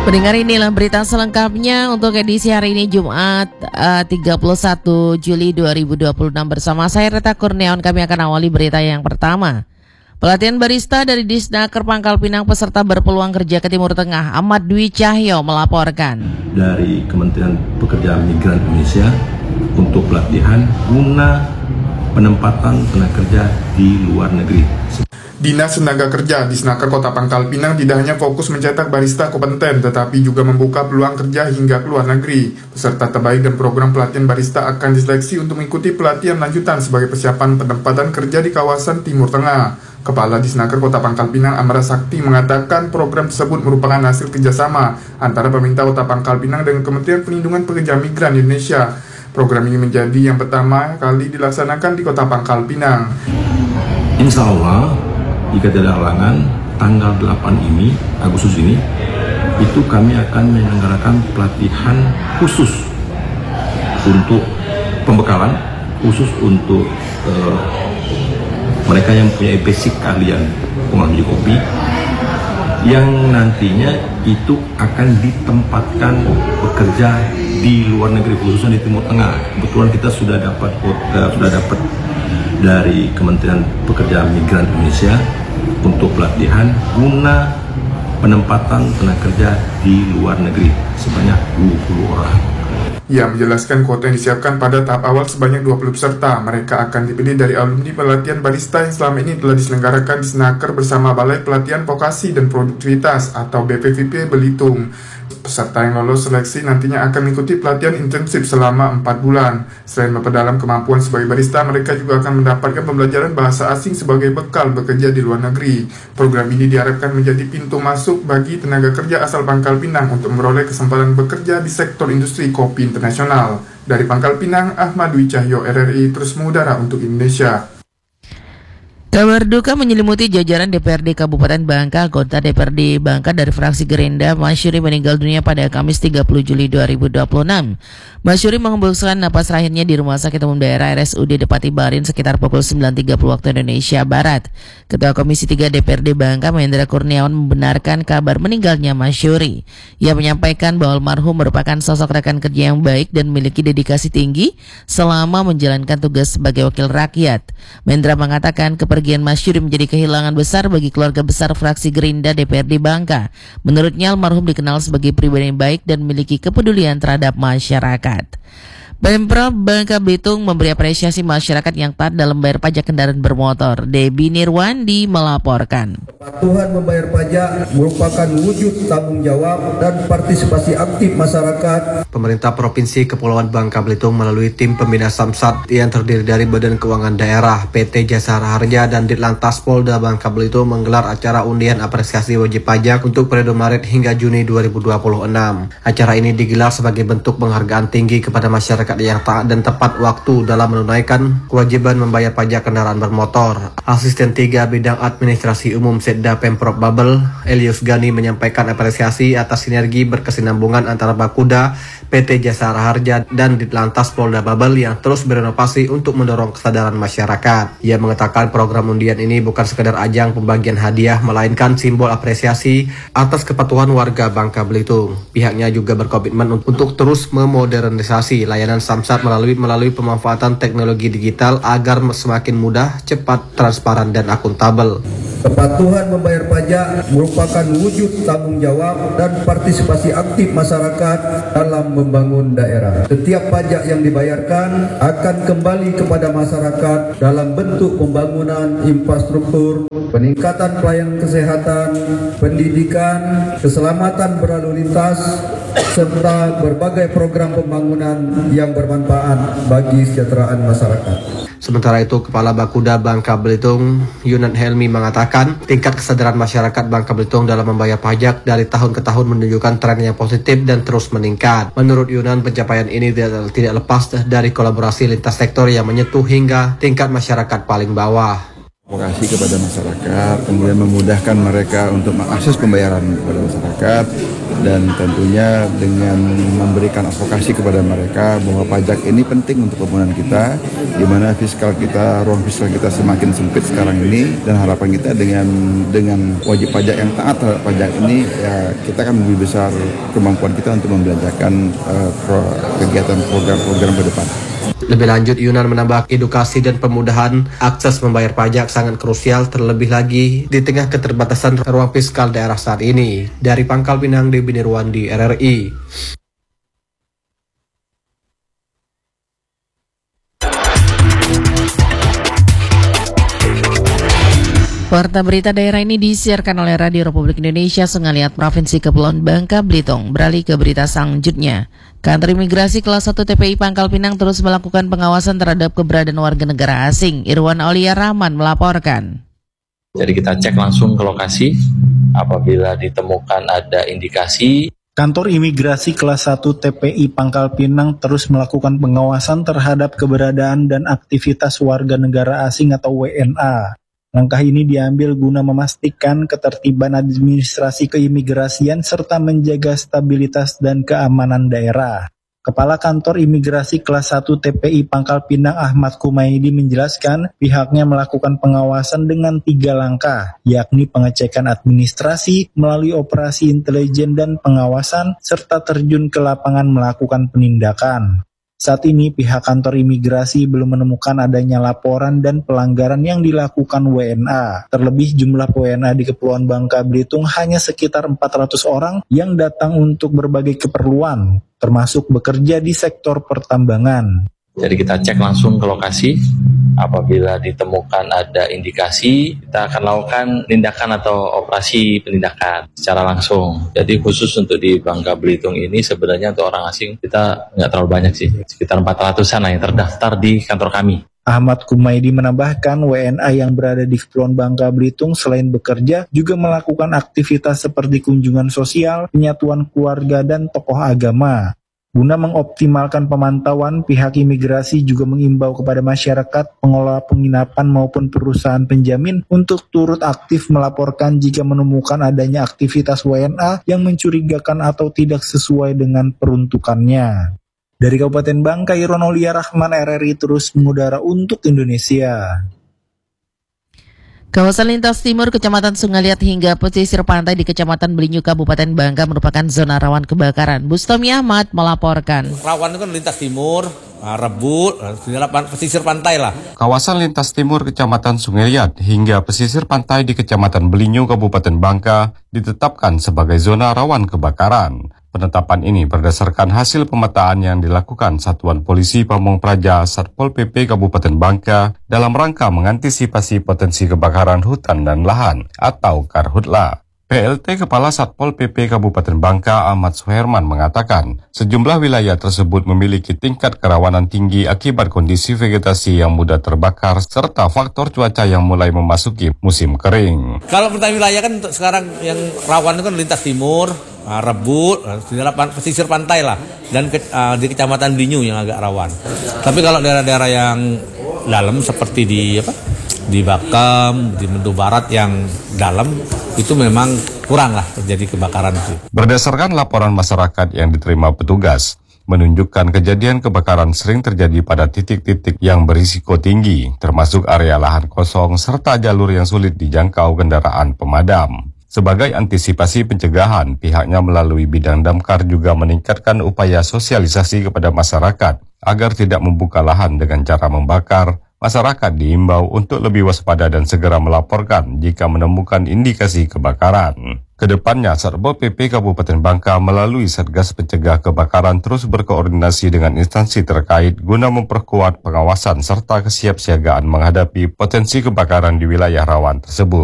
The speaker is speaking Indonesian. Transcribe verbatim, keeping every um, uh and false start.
Pendengar, inilah berita selengkapnya untuk edisi hari ini Jumat uh, tiga puluh satu Juli dua ribu dua puluh enam bersama saya Reta Kurniawan. Kami akan awali berita yang pertama. Pelatihan barista dari Disnaker Pangkal Pinang peserta berpeluang kerja ke Timur Tengah. Ahmad Dwi Cahyo melaporkan. Dari Kementerian Pekerjaan Migran Indonesia untuk pelatihan guna penempatan tenaga kerja di luar negeri. Dinas Tenaga Kerja Disnaker Kota Pangkal Pinang tidak hanya fokus mencetak barista kompeten, tetapi juga membuka peluang kerja hingga ke luar negeri. Peserta terbaik dan program pelatihan barista akan diseleksi untuk mengikuti pelatihan lanjutan sebagai persiapan penempatan kerja di kawasan Timur Tengah. Kepala Disnaker Kota Pangkal Pinang Amara Sakti mengatakan program tersebut merupakan hasil kerjasama antara pemerintah Kota Pangkal Pinang dengan Kementerian Perlindungan Pekerja Migran Indonesia. Program ini menjadi yang pertama kali dilaksanakan di Kota Pangkal Pinang. Insya Allah, jika tidak halangan, tanggal delapan ini, Agustus ini, itu kami akan menyelenggarakan pelatihan khusus untuk pembekalan, khusus untuk uh, mereka yang punya basic keahlian pengolah biji kopi, yang nantinya itu akan ditempatkan bekerja di luar negeri, khususnya di Timur Tengah. Kebetulan kita sudah dapat uh, sudah dapat dari Kementerian Pekerjaan Migran Indonesia untuk pelatihan guna penempatan tenaga kerja di luar negeri sebanyak dua puluh orang. Ia menjelaskan kuota yang disiapkan pada tahap awal sebanyak dua puluh peserta. Mereka akan dipilih dari alumni pelatihan barista yang selama ini telah diselenggarakan di Disnaker bersama Balai Pelatihan Vokasi dan Produktivitas atau B P V P Belitung. Peserta yang lolos seleksi nantinya akan mengikuti pelatihan intensif selama empat bulan. Selain memperdalam kemampuan sebagai barista, mereka juga akan mendapatkan pembelajaran bahasa asing sebagai bekal bekerja di luar negeri. Program ini diharapkan menjadi pintu masuk bagi tenaga kerja asal Pangkal Pinang untuk memperoleh kesempatan bekerja di sektor industri kopi internasional. Dari Pangkal Pinang, Ahmad Dwi Cahyo, R R I terus mengudara untuk Indonesia. Kabar duka menyelimuti jajaran D P R D Kabupaten Bangka. Anggota D P R D Bangka dari fraksi Gerindra, Masyuri, meninggal dunia pada Kamis tiga puluh Juli dua ribu dua puluh enam. Masyuri mengembuskan napas terakhirnya di Rumah Sakit Umum Daerah R S U D Depati Barin sekitar pukul sembilan tiga puluh waktu Indonesia Barat. Ketua Komisi tiga D P R D Bangka, Mahendra Kurniawan, membenarkan kabar meninggalnya Masyuri. Ia menyampaikan bahwa almarhum merupakan sosok rekan kerja yang baik dan memiliki dedikasi tinggi selama menjalankan tugas sebagai wakil rakyat. Mahendra mengatakan kepergian Masyuri menjadi kehilangan besar bagi keluarga besar fraksi Gerindra D P R D Bangka. Menurutnya, almarhum dikenal sebagai pribadi yang baik dan memiliki kepedulian terhadap masyarakat. Pemprov Bangka Belitung memberi apresiasi masyarakat yang taat dalam membayar pajak kendaraan bermotor. Debbie Nirwandi melaporkan. Kepatuhan membayar pajak merupakan wujud tanggung jawab dan partisipasi aktif masyarakat. Pemerintah Provinsi Kepulauan Bangka Belitung melalui tim pembina Samsat yang terdiri dari Badan Keuangan Daerah, P T Jasara Harja, dan Ditlantas Polda Bangka Belitung menggelar acara undian apresiasi wajib pajak untuk periode Maret hingga Juni dua ribu dua puluh enam. Acara ini digelar sebagai bentuk penghargaan tinggi kepada masyarakat yang taat dan tepat waktu dalam menunaikan kewajiban membayar pajak kendaraan bermotor. Asisten tiga Bidang Administrasi Umum Setda Pemprov Babel, Elius Gani, menyampaikan apresiasi atas sinergi berkesinambungan antara Bakuda, P T Jasara Harja, dan Ditlantas Polda Babel yang terus berinovasi untuk mendorong kesadaran masyarakat. Ia mengatakan program undian ini bukan sekedar ajang pembagian hadiah, melainkan simbol apresiasi atas kepatuhan warga Bangka Belitung. Pihaknya juga berkomitmen untuk terus memodernisasi layanan Samsat melalui melalui pemanfaatan teknologi digital agar semakin mudah, cepat, transparan, dan akuntabel. Kepatuhan membayar pajak merupakan wujud tanggung jawab dan partisipasi aktif masyarakat dalam membangun daerah. Setiap pajak yang dibayarkan akan kembali kepada masyarakat dalam bentuk pembangunan infrastruktur, peningkatan pelayanan kesehatan, pendidikan, keselamatan berlalu lintas, serta berbagai program pembangunan yang bermanfaat bagi kesejahteraan masyarakat. Sementara itu, Kepala Bakuda Bangka Belitung, Yunan Helmi, mengatakan tingkat kesadaran masyarakat Bangka Belitung dalam membayar pajak dari tahun ke tahun menunjukkan tren yang positif dan terus meningkat. Menurut Yunan, pencapaian ini tidak, tidak lepas dari kolaborasi lintas sektor yang menyentuh hingga tingkat masyarakat paling bawah. Advokasi kepada masyarakat, kemudian memudahkan mereka untuk mengakses pembayaran kepada masyarakat, dan tentunya dengan memberikan advokasi kepada mereka bahwa pajak ini penting untuk pemulihan kita, di mana fiskal kita, ruang fiskal kita semakin sempit sekarang ini, dan harapan kita dengan dengan wajib pajak yang taat terhadap pajak ini, ya kita akan lebih besar kemampuan kita untuk membelanjakan uh, pro, kegiatan program-program ke depan. Lebih lanjut, Yunan menambah edukasi dan pemudahan akses membayar pajak sangat krusial, terlebih lagi di tengah keterbatasan ruang fiskal daerah saat ini. Dari Pangkal Pinang, Debi Nirwandi, R R I. Warta berita daerah ini disiarkan oleh Radio Republik Indonesia Sengaliat Provinsi Kepulauan Bangka Belitung. Beralih ke berita selanjutnya. Kantor Imigrasi Kelas satu T P I Pangkal Pinang terus melakukan pengawasan terhadap keberadaan warga negara asing. Irwan Aulia Rahman melaporkan. Jadi kita cek langsung ke lokasi apabila ditemukan ada indikasi. Kantor Imigrasi Kelas satu T P I Pangkal Pinang terus melakukan pengawasan terhadap keberadaan dan aktivitas warga negara asing atau W N A. Langkah ini diambil guna memastikan ketertiban administrasi keimigrasian serta menjaga stabilitas dan keamanan daerah. Kepala Kantor Imigrasi Kelas satu T P I Pangkal Pinang Ahmad Kumaidi menjelaskan pihaknya melakukan pengawasan dengan tiga langkah, yakni pengecekan administrasi melalui operasi intelijen dan pengawasan, serta terjun ke lapangan melakukan penindakan. Saat ini pihak kantor imigrasi belum menemukan adanya laporan dan pelanggaran yang dilakukan W N A. Terlebih jumlah W N A di Kepulauan Bangka Belitung hanya sekitar empat ratus orang yang datang untuk berbagai keperluan, termasuk bekerja di sektor pertambangan. Jadi kita cek langsung ke lokasi, apabila ditemukan ada indikasi, kita akan lakukan tindakan atau operasi penindakan secara langsung. Jadi khusus untuk di Bangka Belitung ini sebenarnya untuk orang asing kita nggak terlalu banyak sih, sekitar empat ratusan yang terdaftar di kantor kami. Ahmad Kumaidi menambahkan W N A yang berada di Kepulauan Bangka Belitung selain bekerja juga melakukan aktivitas seperti kunjungan sosial, penyatuan keluarga, dan tokoh agama. Guna mengoptimalkan pemantauan, pihak imigrasi juga mengimbau kepada masyarakat, pengelola penginapan maupun perusahaan penjamin untuk turut aktif melaporkan jika menemukan adanya aktivitas W N A yang mencurigakan atau tidak sesuai dengan peruntukannya. Dari Kabupaten Bangka, Irwan Aulia Rahman, R R I terus mengudara untuk Indonesia. Kawasan lintas timur Kecamatan Sungaliat hingga pesisir pantai di Kecamatan Belinyu Kabupaten Bangka merupakan zona rawan kebakaran. Bustami Ahmad melaporkan. Rawan itu kan lintas timur, Rebut, pesisir pantai lah. Kawasan lintas timur Kecamatan Sungaliat hingga pesisir pantai di Kecamatan Belinyu Kabupaten Bangka ditetapkan sebagai zona rawan kebakaran. Penetapan ini berdasarkan hasil pemetaan yang dilakukan Satuan Polisi Pamong Praja Satpol P P Kabupaten Bangka dalam rangka mengantisipasi potensi kebakaran hutan dan lahan atau Karhutla. P L T Kepala Satpol P P Kabupaten Bangka Ahmad Suherman mengatakan sejumlah wilayah tersebut memiliki tingkat kerawanan tinggi akibat kondisi vegetasi yang mudah terbakar serta faktor cuaca yang mulai memasuki musim kering. Kalau pertanyaan wilayah kan sekarang yang rawan itu kan lintas timur, Rebut, pesisir pantai lah, dan ke, uh, di Kecamatan Belinyu yang agak rawan. Tapi kalau daerah-daerah yang dalam seperti di apa? Di Bakem, di Mendu Barat yang dalam itu memang kurang lah terjadi kebakaran itu. Berdasarkan laporan masyarakat yang diterima petugas, menunjukkan kejadian kebakaran sering terjadi pada titik-titik yang berisiko tinggi, termasuk area lahan kosong serta jalur yang sulit dijangkau kendaraan pemadam. Sebagai antisipasi pencegahan, pihaknya melalui bidang damkar juga meningkatkan upaya sosialisasi kepada masyarakat agar tidak membuka lahan dengan cara membakar. Masyarakat diimbau untuk lebih waspada dan segera melaporkan jika menemukan indikasi kebakaran. Kedepannya, Satpol P P Kabupaten Bangka melalui Satgas Pencegah Kebakaran terus berkoordinasi dengan instansi terkait guna memperkuat pengawasan serta kesiapsiagaan menghadapi potensi kebakaran di wilayah rawan tersebut.